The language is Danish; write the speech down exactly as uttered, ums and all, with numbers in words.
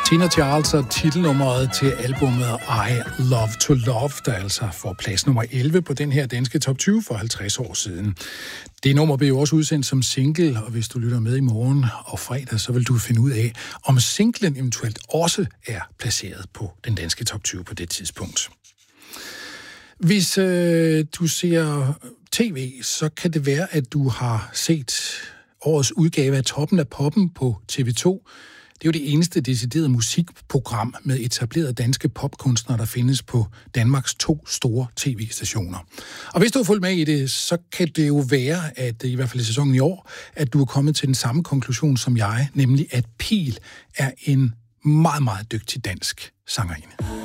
Tina Charles og titelnummeret til albumet I Love to Love, der altså får plads nummer elleve på den her danske top tyve for halvtreds år siden. Det nummer blev jo også udsendt som single, og hvis du lytter med i morgen og fredag, så vil du finde ud af, om singlen eventuelt også er placeret på den danske top tyve på det tidspunkt. Hvis øh, du ser tv, så kan det være, at du har set årets udgave af Toppen af Poppen på T V to. Det er jo det eneste deciderede musikprogram med etablerede danske popkunstnere, der findes på Danmarks to store tv-stationer. Og hvis du har fulgt med i det, så kan det jo være, at i hvert fald i sæsonen i år, at du er kommet til den samme konklusion som jeg, nemlig at Pihl er en meget, meget dygtig dansk sangerinde.